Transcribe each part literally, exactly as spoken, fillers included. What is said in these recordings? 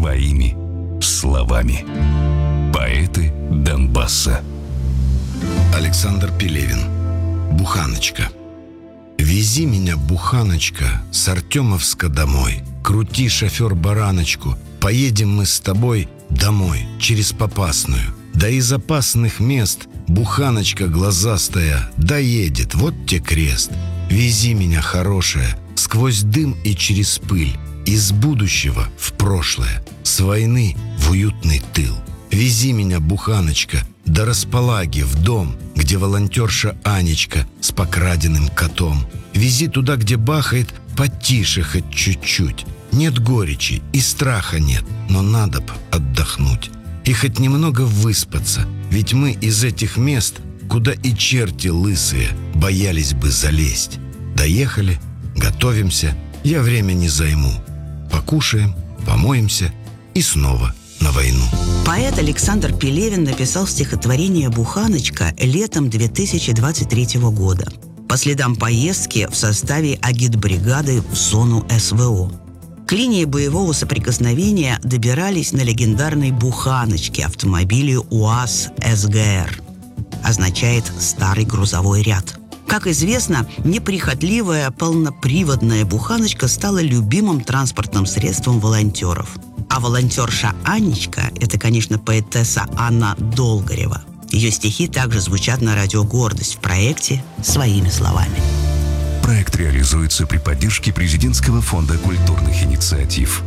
своими словами. Поэты Донбасса. Александр Пелевин. Буханочка. Вези меня, буханочка, с Артемовска домой. Крути, шофер, бараночку. Поедем мы с тобой домой, через Попасную. Да из опасных мест буханочка глазастая доедет, вот те крест. Вези меня, хорошая, сквозь дым и через пыль, из будущего в прошлое, с войны в уютный тыл. Вези меня, буханочка, до Располаги в дом, где волонтерша Анечка с покраденным котом. Вези туда, где бахает потише хоть чуть-чуть. Нет горечи и страха нет, но надо б отдохнуть. И хоть немного выспаться, ведь мы из этих мест, куда и черти лысые боялись бы залезть. Доехали, готовимся, я время не займу. Покушаем, помоемся и снова на войну. Поэт Александр Пелевин написал стихотворение «Буханочка» летом две тысячи двадцать третьего года по следам поездки в составе агитбригады в зону эс вэ о. К линии боевого соприкосновения добирались на легендарной «Буханочке» автомобиле УАЗ эс гэ эр. Означает «старый грузовой ряд». Как известно, неприхотливая полноприводная «Буханочка» стала любимым транспортным средством волонтеров. А волонтерша Анечка – это, конечно, поэтесса Анна Долгорева. Ее стихи также звучат на радио «Гордость» в проекте «Своими словами». Проект реализуется при поддержке Президентского фонда культурных инициатив.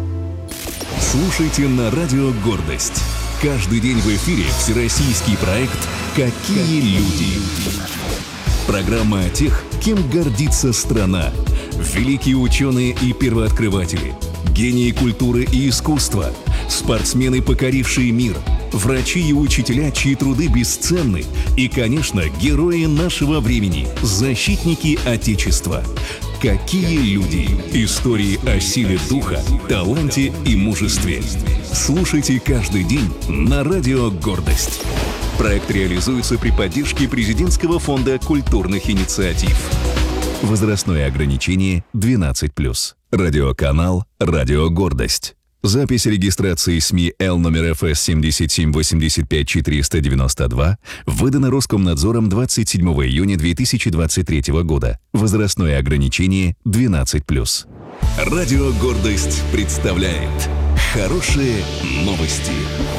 Слушайте на радио «Гордость». Каждый день в эфире всероссийский проект «Какие люди?». Программа о тех, кем гордится страна. Великие ученые и первооткрыватели, гении культуры и искусства, спортсмены, покорившие мир, врачи и учителя, чьи труды бесценны, и, конечно, герои нашего времени, защитники Отечества. Какие люди? Истории о силе духа, таланте и мужестве. Слушайте каждый день на радио «Гордость». Проект реализуется при поддержке Президентского фонда культурных инициатив. Возрастное ограничение двенадцать плюс. Радиоканал «Радио Гордость». Запись регистрации СМИ Л номер эф эс семь семь восемь пять четыре девять два выдана Роскомнадзором двадцать седьмого июня две тысячи двадцать третьего года. Возрастное ограничение двенадцать плюс. Радио «Гордость» представляет хорошие новости.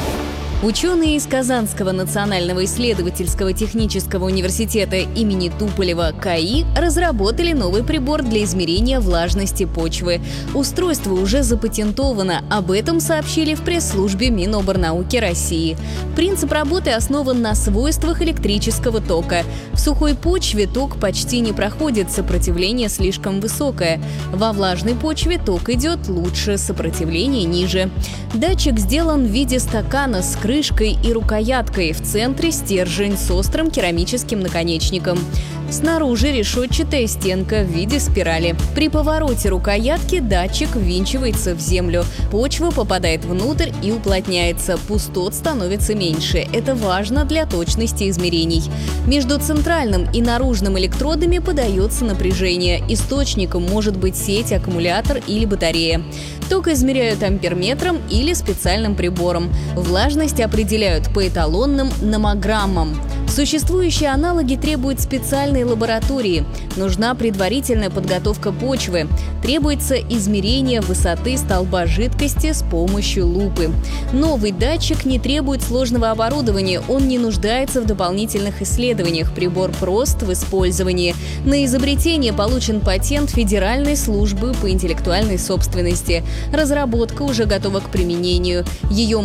Ученые из Казанского национального исследовательского технического университета имени Туполева КАИ разработали новый прибор для измерения влажности почвы. Устройство уже запатентовано. Об этом сообщили в пресс-службе Миноборнауки России. Принцип работы основан на свойствах электрического тока. В сухой почве ток почти не проходит, сопротивление слишком высокое. Во влажной почве ток идет лучше, сопротивление ниже. Датчик сделан в виде стакана с крышкой и рукояткой. В центре стержень с острым керамическим наконечником. Снаружи решетчатая стенка в виде спирали. При повороте рукоятки датчик ввинчивается в землю. Почва попадает внутрь и уплотняется. Пустот становится меньше. Это важно для точности измерений. Между центральным и наружным электродами подается напряжение. Источником может быть сеть, аккумулятор или батарея. Ток измеряют амперметром или специальным прибором. Влажность определяют по эталонным номограммам. Существующие аналоги требуют специальной лаборатории. Нужна предварительная подготовка почвы. Требуется измерение высоты столба жидкости с помощью лупы. Новый датчик не требует сложного оборудования, он не нуждается в дополнительных исследованиях. Прибор прост в использовании. На изобретение получен патент Федеральной службы по интеллектуальной собственности. Разработка уже готова к применению. Ее